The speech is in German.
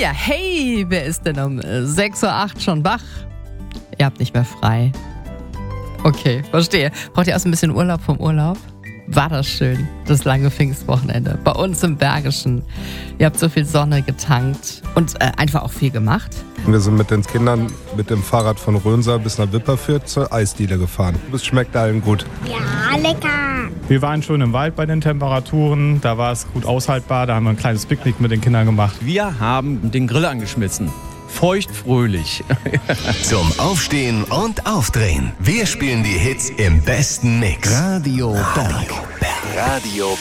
Ja, hey, wer ist denn um 6:08 Uhr schon wach? Ihr habt nicht mehr frei. Okay, verstehe. Braucht ihr auch so ein bisschen Urlaub vom Urlaub? War das schön, das lange Pfingstwochenende. Bei uns im Bergischen. Ihr habt so viel Sonne getankt und einfach auch viel gemacht. Wir sind mit den Kindern mit dem Fahrrad von Röhnsa bis nach Wipperfürth zur Eisdiele gefahren. Es schmeckt allen gut. Ja, lecker. Wir waren schon im Wald bei den Temperaturen. Da war es gut aushaltbar. Da haben wir ein kleines Picknick mit den Kindern gemacht. Wir haben den Grill angeschmissen. Feuchtfröhlich. Zum Aufstehen und Aufdrehen. Wir spielen die Hits im besten Mix. Radio Berg. Radio